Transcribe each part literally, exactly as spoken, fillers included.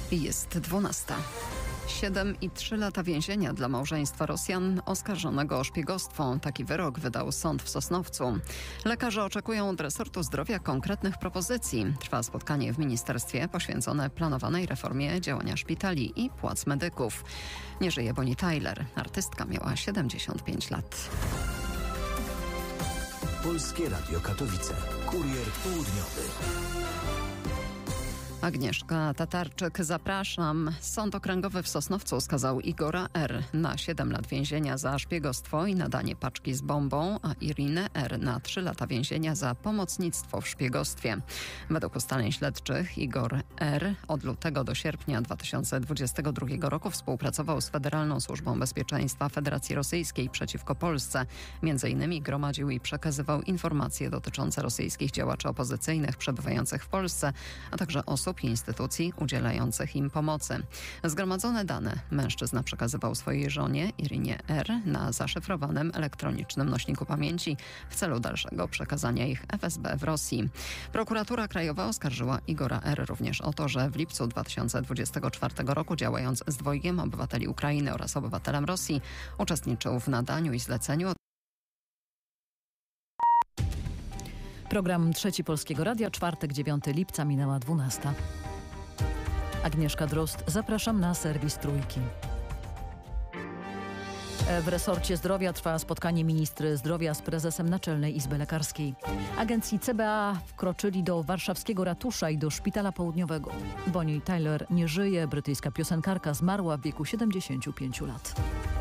Jest dwunasta. Siedem i trzy lata więzienia dla małżeństwa Rosjan oskarżonego o szpiegostwo. Taki wyrok wydał sąd w Sosnowcu. Lekarze oczekują od resortu zdrowia konkretnych propozycji. Trwa spotkanie w ministerstwie poświęcone planowanej reformie działania szpitali i płac medyków. Nie żyje Bonnie Tyler. Artystka miała siedemdziesiąt pięć lat. Polskie Radio Katowice. Kurier południowy. Agnieszka Tatarczyk, zapraszam. Sąd Okręgowy w Sosnowcu skazał Igora R. na siedem lat więzienia za szpiegostwo i nadanie paczki z bombą, a Irinę R. na trzy lata więzienia za pomocnictwo w szpiegostwie. Według ustaleń śledczych Igor R. od lutego do sierpnia dwa tysiące dwudziestego drugiego roku współpracował z Federalną Służbą Bezpieczeństwa Federacji Rosyjskiej przeciwko Polsce. Między innymi gromadził i przekazywał informacje dotyczące rosyjskich działaczy opozycyjnych przebywających w Polsce, a także osób i instytucji udzielających im pomocy. Zgromadzone dane mężczyzna przekazywał swojej żonie Irinie R. na zaszyfrowanym elektronicznym nośniku pamięci w celu dalszego przekazania ich F S B w Rosji. Prokuratura Krajowa oskarżyła Igora R. również o to, że w lipcu dwa tysiące dwudziestego czwartego roku, działając z dwojgiem obywateli Ukrainy oraz obywatelem Rosji, uczestniczył w nadaniu i zleceniu. Program Trzeci Polskiego Radia, czwartek, dziewiątego lipca, minęła dwunasta. Agnieszka Drozd, zapraszam na serwis Trójki. W resorcie zdrowia trwa spotkanie ministry zdrowia z prezesem Naczelnej Izby Lekarskiej. Agencji C B A wkroczyli do warszawskiego ratusza i do szpitala południowego. Bonnie Tyler nie żyje, brytyjska piosenkarka zmarła w wieku siedemdziesięciu pięciu lat.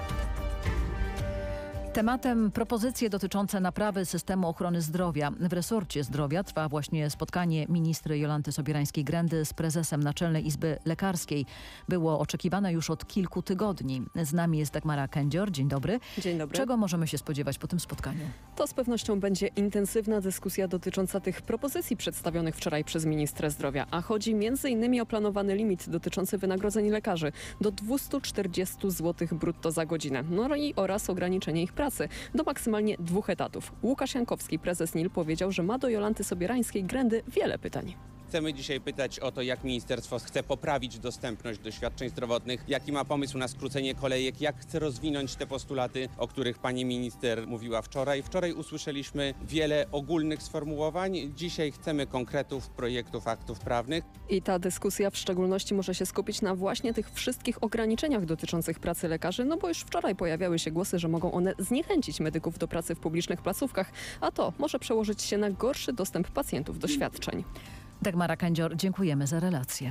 Tematem propozycje dotyczące naprawy systemu ochrony zdrowia. W resorcie zdrowia trwa właśnie spotkanie ministry Jolanty Sobierańskiej-Grendy z prezesem Naczelnej Izby Lekarskiej. Było oczekiwane już od kilku tygodni. Z nami jest Dagmara Kędzior. Dzień dobry. Dzień dobry. Czego możemy się spodziewać po tym spotkaniu? To z pewnością będzie intensywna dyskusja dotycząca tych propozycji przedstawionych wczoraj przez ministra zdrowia. A chodzi między innymi o planowany limit dotyczący wynagrodzeń lekarzy do dwieście czterdzieści złotych brutto za godzinę. No i oraz ograniczenie ich pracy do maksymalnie dwóch etatów. Łukasz Jankowski, prezes N I L, powiedział, że ma do Jolanty Sobierańskiej-Grendy wiele pytań. Chcemy dzisiaj pytać o to, jak ministerstwo chce poprawić dostępność do świadczeń zdrowotnych, jaki ma pomysł na skrócenie kolejek, jak chce rozwinąć te postulaty, o których pani minister mówiła wczoraj. Wczoraj usłyszeliśmy wiele ogólnych sformułowań. Dzisiaj chcemy konkretów, projektów, aktów prawnych. I ta dyskusja w szczególności może się skupić na właśnie tych wszystkich ograniczeniach dotyczących pracy lekarzy, no bo już wczoraj pojawiały się głosy, że mogą one zniechęcić medyków do pracy w publicznych placówkach, a to może przełożyć się na gorszy dostęp pacjentów do świadczeń. Dagmara Kędzior, dziękujemy za relację.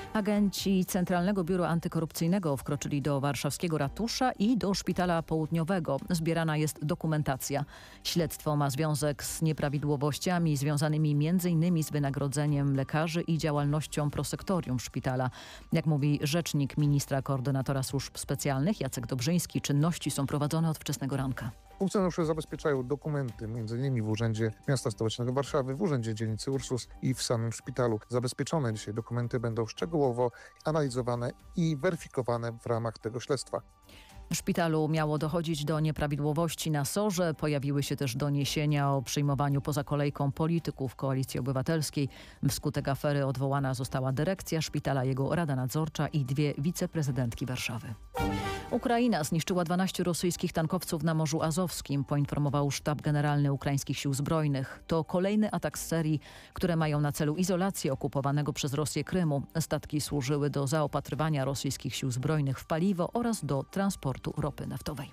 Agenci Centralnego Biura Antykorupcyjnego wkroczyli do warszawskiego ratusza i do szpitala południowego. Zbierana jest dokumentacja. Śledztwo ma związek z nieprawidłowościami związanymi między innymi z wynagrodzeniem lekarzy i działalnością prosektorium szpitala. Jak mówi rzecznik ministra koordynatora służb specjalnych Jacek Dobrzyński, czynności są prowadzone od wczesnego ranka. Funkcjonariusze zabezpieczają dokumenty, między innymi w Urzędzie Miasta Stołecznego Warszawy, w Urzędzie Dzielnicy Ursus i w samym szpitalu. Zabezpieczone dzisiaj dokumenty będą szczegółowo analizowane i weryfikowane w ramach tego śledztwa. W szpitalu miało dochodzić do nieprawidłowości na sorze. Pojawiły się też doniesienia o przyjmowaniu poza kolejką polityków Koalicji Obywatelskiej. Wskutek afery odwołana została dyrekcja szpitala, jego rada nadzorcza i dwie wiceprezydentki Warszawy. Ukraina zniszczyła dwanaście rosyjskich tankowców na Morzu Azowskim, poinformował Sztab Generalny Ukraińskich Sił Zbrojnych. To kolejny atak z serii, które mają na celu izolację okupowanego przez Rosję Krymu. Statki służyły do zaopatrywania rosyjskich sił zbrojnych w paliwo oraz do transportu ropy naftowej.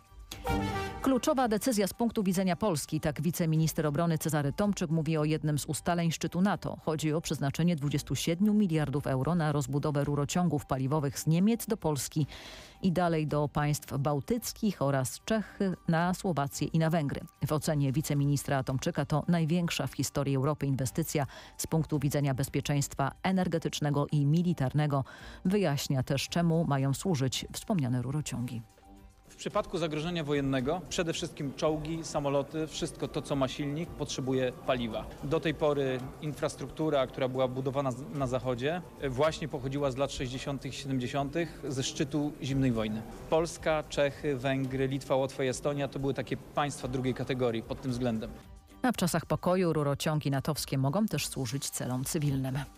Kluczowa decyzja z punktu widzenia Polski, tak wiceminister obrony Cezary Tomczyk mówi o jednym z ustaleń szczytu NATO. Chodzi o przeznaczenie dwudziestu siedmiu miliardów euro na rozbudowę rurociągów paliwowych z Niemiec do Polski i dalej do państw bałtyckich oraz Czech, na Słowację i na Węgry. W ocenie wiceministra Tomczyka to największa w historii Europy inwestycja z punktu widzenia bezpieczeństwa energetycznego i militarnego. Wyjaśnia też, czemu mają służyć wspomniane rurociągi. W przypadku zagrożenia wojennego przede wszystkim czołgi, samoloty, wszystko to, co ma silnik, potrzebuje paliwa. Do tej pory infrastruktura, która była budowana na Zachodzie, właśnie pochodziła z lat sześćdziesiątych i siedemdziesiątych ze szczytu zimnej wojny. Polska, Czechy, Węgry, Litwa, Łotwa i Estonia to były takie państwa drugiej kategorii pod tym względem. A w czasach pokoju rurociągi natowskie mogą też służyć celom cywilnym.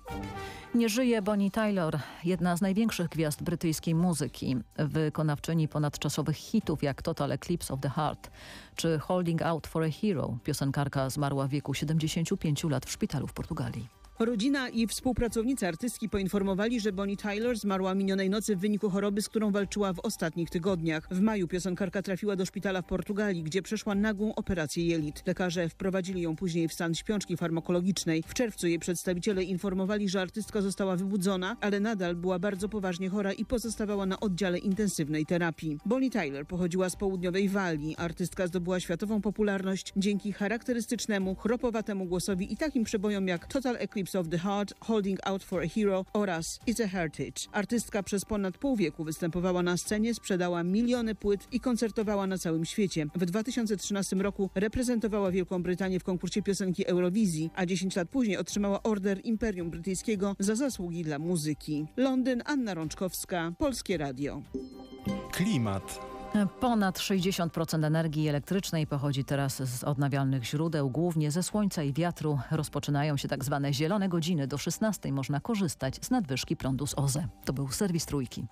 Nie żyje Bonnie Tyler, jedna z największych gwiazd brytyjskiej muzyki, wykonawczyni ponadczasowych hitów jak Total Eclipse of the Heart czy Holding Out for a Hero. Piosenkarka zmarła w wieku siedemdziesięciu pięciu lat w szpitalu w Portugalii. Rodzina i współpracownicy artystki poinformowali, że Bonnie Tyler zmarła minionej nocy w wyniku choroby, z którą walczyła w ostatnich tygodniach. W maju piosenkarka trafiła do szpitala w Portugalii, gdzie przeszła nagłą operację jelit. Lekarze wprowadzili ją później w stan śpiączki farmakologicznej. W czerwcu jej przedstawiciele informowali, że artystka została wybudzona, ale nadal była bardzo poważnie chora i pozostawała na oddziale intensywnej terapii. Bonnie Tyler pochodziła z południowej Walii. Artystka zdobyła światową popularność dzięki charakterystycznemu, chropowatemu głosowi i takim przebojom jak Total Eclipse of the Heart, Holding Out for a Hero oraz It's a Heritage. Artystka przez ponad pół wieku występowała na scenie, sprzedała miliony płyt i koncertowała na całym świecie. W dwa tysiące trzynastym roku reprezentowała Wielką Brytanię w konkursie piosenki Eurowizji, a dziesięć lat później otrzymała Order Imperium Brytyjskiego za zasługi dla muzyki. Londyn, Anna Rączkowska, Polskie Radio. Klimat. Ponad sześćdziesiąt procent energii elektrycznej pochodzi teraz z odnawialnych źródeł, głównie ze słońca i wiatru. Rozpoczynają się tak zwane zielone godziny. Do szesnastej można korzystać z nadwyżki prądu z O Z E. To był serwis Trójki.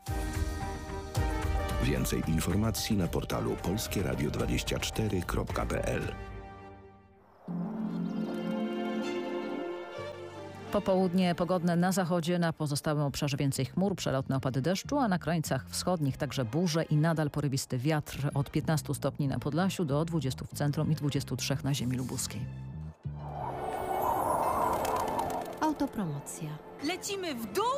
Więcej informacji na portalu polskie radio dwadzieścia cztery kropka p l. Popołudnie pogodne na zachodzie, na pozostałym obszarze więcej chmur, przelotne opady deszczu, a na krańcach wschodnich także burze i nadal porywisty wiatr od piętnastu stopni na Podlasiu do dwudziestu w centrum i dwudziestu trzech na ziemi lubuskiej. Autopromocja. Lecimy w dół?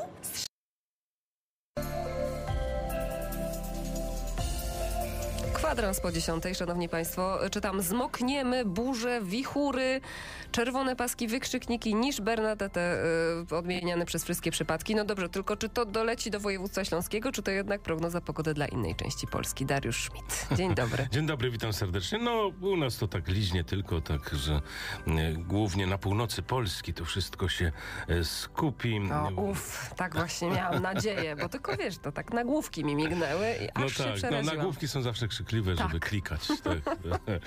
Kwadrans po dziesiątej, szanowni państwo. Czytam: zmokniemy, burze, wichury, czerwone paski, wykrzykniki, niż Bernadette y, odmieniane przez wszystkie przypadki. No dobrze, tylko czy to doleci do województwa śląskiego, czy to jednak prognoza pogody dla innej części Polski? Dariusz Schmidt. Dzień dobry. Dzień dobry, witam serdecznie. No u nas to tak liźnie tylko, tak, że y, głównie na północy Polski to wszystko się y, skupi. O, uff, tak właśnie miałam nadzieję, bo tylko wiesz, to tak nagłówki mi mignęły i aż no się tak, przeraziłam. No nagłówki są zawsze krzykliwe, tak. żeby klikać. Tak.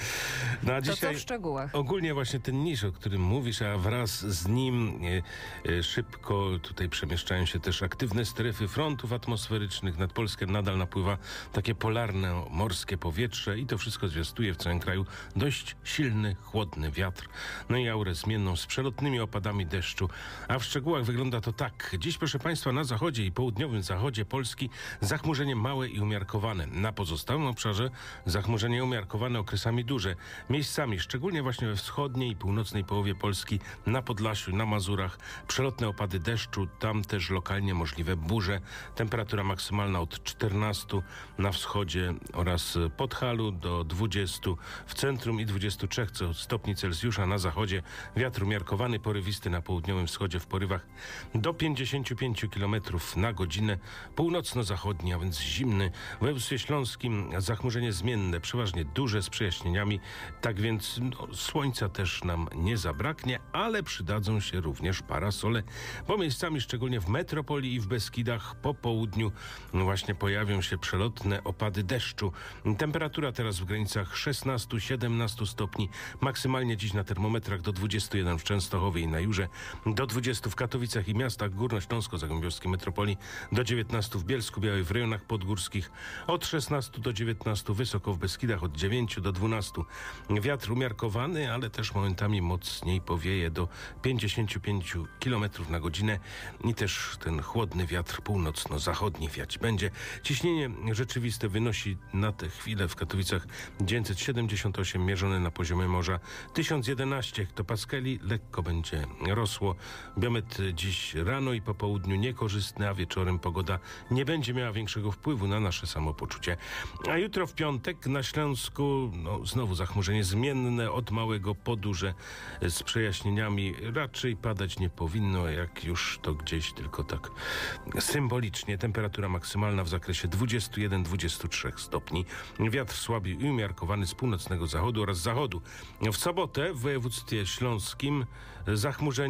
No, a to dzisiaj co w szczegółach? Ogólnie właśnie ten niż, o którym mówisz, a wraz z nim e, e, szybko tutaj przemieszczają się też aktywne strefy frontów atmosferycznych. Nad Polskę nadal napływa takie polarne morskie powietrze i to wszystko zwiastuje w całym kraju dość silny, chłodny wiatr. No i aurę zmienną z przelotnymi opadami deszczu. A w szczegółach wygląda to tak. Dziś, proszę państwa, na zachodzie i południowym zachodzie Polski zachmurzenie małe i umiarkowane. Na pozostałym obszarze zachmurzenie umiarkowane, okresami duże. Miejscami, szczególnie właśnie we wschodniej i północnej połowie Polski, na Podlasiu, na Mazurach, przelotne opady deszczu, tam też lokalnie możliwe burze. Temperatura maksymalna od czternastu na wschodzie oraz Podhalu do dwudziestu w centrum i dwudziestu trzech stopni Celsjusza na zachodzie. Wiatr umiarkowany, porywisty na południowym wschodzie w porywach do pięćdziesięciu pięciu kilometrów na godzinę. Północno-zachodni, a więc zimny. W województwie śląskim zachmurzenie zmienne, przeważnie duże z przejaśnieniami, tak więc no, słońca też nam nie zabraknie, ale przydadzą się również parasole, bo miejscami, szczególnie w metropolii i w Beskidach, po południu no właśnie pojawią się przelotne opady deszczu. Temperatura teraz w granicach szesnastu do siedemnastu stopni, maksymalnie dziś na termometrach do dwudziestu jeden w Częstochowie i na Jurze, do dwudziestu w Katowicach i miastach górnośląsko-zagłębiowskiej metropolii, do dziewiętnastu w Bielsku-Białej, w rejonach podgórskich, od szesnastu do dziewiętnastu wysoko w Beskidach, od dziewięciu do dwunastu. Wiatr umiarkowany, ale też momentami mocniej powieje do pięćdziesięciu pięciu kilometrów na godzinę i też ten chłodny wiatr północno-zachodni wiać będzie. Ciśnienie rzeczywiste wynosi na tę chwilę w Katowicach dziewięćset siedemdziesiąt osiem, mierzone na poziomie morza tysiąc jedenaście hektopaskali, lekko będzie rosło. Biometr dziś rano i po południu niekorzystny, a wieczorem pogoda nie będzie miała większego wpływu na nasze samopoczucie. A jutro w piątek na Śląsku no, znowu zachmurzenie zmienne od małego po duże z przejaśnieniami. Raczej padać nie powinno, jak już to gdzieś tylko tak symbolicznie. Temperatura maksymalna w zakresie dwudziestu jeden do dwudziestu trzech stopni. Wiatr słaby i umiarkowany z północnego zachodu oraz zachodu. W sobotę w województwie śląskim zachmurzenie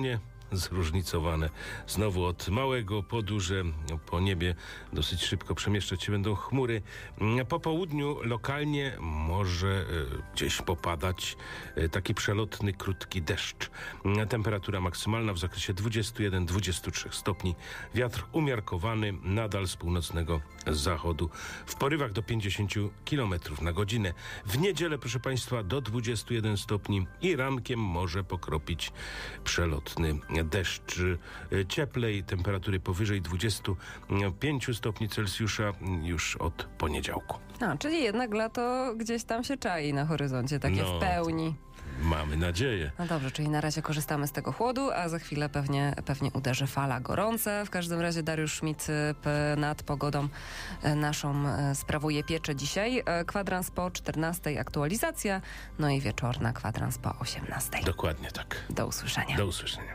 zróżnicowane. Znowu od małego po duże, po niebie dosyć szybko przemieszczać się będą chmury. Po południu lokalnie może e, gdzieś popadać e, taki przelotny, krótki deszcz. Temperatura maksymalna w zakresie dwadzieścia jeden do dwudziestu trzech stopni. Wiatr umiarkowany, nadal z północnego zachodu. W porywach do pięćdziesięciu kilometrów na godzinę. W niedzielę, proszę Państwa, do dwudziestu jeden stopni i rankiem może pokropić przelotny deszcz. Cieplej, temperatury powyżej dwudziestu pięciu stopni Celsjusza już od poniedziałku. No, czyli jednak lato gdzieś tam się czai na horyzoncie, takie no, w pełni. Mamy nadzieję. No dobrze, czyli na razie korzystamy z tego chłodu, a za chwilę pewnie, pewnie uderzy fala gorąca. W każdym razie Dariusz Schmidt nad pogodą naszą sprawuje pieczę dzisiaj. Kwadrans po czternastej aktualizacja, no i wieczorna kwadrans po osiemnastej. Dokładnie tak. Do usłyszenia. Do usłyszenia.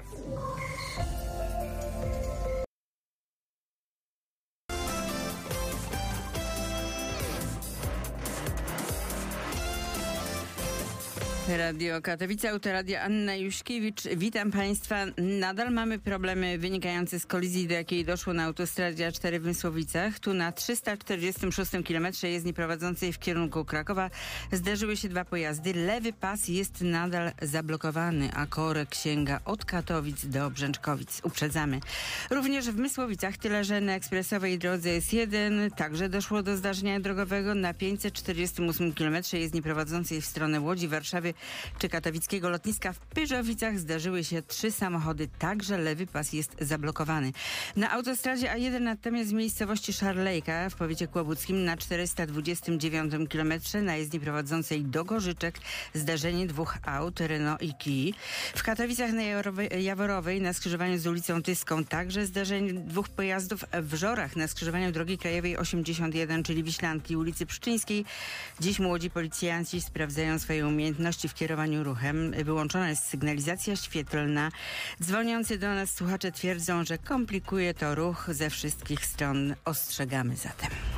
Radio Katowice, Autoradio Anna Juśkiewicz. Witam Państwa. Nadal mamy problemy wynikające z kolizji, do jakiej doszło na autostradzie A cztery w Mysłowicach. Tu na trzysta czterdziestym szóstym kilometrze jezdni prowadzącej w kierunku Krakowa zderzyły się dwa pojazdy. Lewy pas jest nadal zablokowany, a korek sięga od Katowic do Brzęczkowic. Uprzedzamy. Również w Mysłowicach, tyle że na ekspresowej drodze S jeden także doszło do zdarzenia drogowego na pięćset czterdziestym ósmym kilometrze jezdni prowadzącej w stronę Łodzi, Warszawy czy katowickiego lotniska. W Pyrzowicach zdarzyły się trzy samochody, także lewy pas jest zablokowany. Na autostradzie A jeden natomiast w miejscowości Szarlejka w powiecie kłobuckim na czterysta dwudziestym dziewiątym kilometrze na jezdni prowadzącej do Gorzyczek zdarzenie dwóch aut, Renault i Kia. W Katowicach na Jaworowej na skrzyżowaniu z ulicą Tyską także zdarzenie dwóch pojazdów. W Żorach na skrzyżowaniu drogi krajowej osiemdziesiąt jeden, czyli Wiślanki, ulicy Pszczyńskiej. Dziś młodzi policjanci sprawdzają swoje umiejętności w kierowaniu ruchem. Wyłączona jest sygnalizacja świetlna. Dzwoniący do nas słuchacze twierdzą, że komplikuje to ruch ze wszystkich stron. Ostrzegamy zatem.